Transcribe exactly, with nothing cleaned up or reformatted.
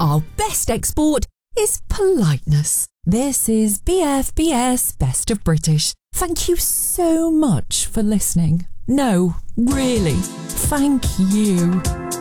Our best export is politeness. This is B F B S Best of British. Thank you so much for listening. No, really, thank you.